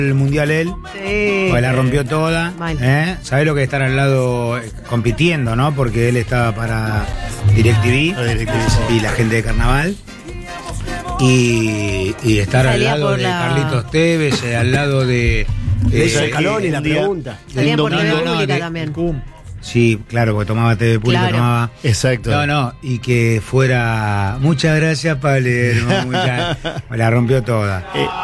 el mundial él, Sí. pues la rompió toda. Mal. ¿Sabés lo que es estar al lado compitiendo, no? Porque él estaba para DirecTV y la gente de Carnaval. Y estar al Salía lado por de la- Carlitos Tevez, al lado de. Le hizo de- Scaloni la un día- pregunta. Salían por No, TV no, no, pública de- también. Sí, claro, porque tomaba TV pública, Claro. tomaba. Exacto. No, y que fuera. Muchas gracias, Palermo. La rompió toda.